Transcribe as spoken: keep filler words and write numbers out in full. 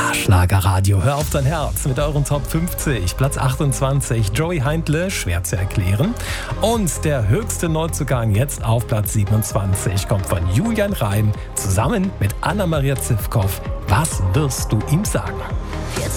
Schlagerradio, hör auf dein Herz mit euren Top fünfzig. Platz achtundzwanzig, Joey Heindle, schwer zu erklären. Und der höchste Neuzugang jetzt auf Platz siebenundzwanzig kommt von Julian Reim zusammen mit Anna-Maria Zivkow. Was wirst du ihm sagen?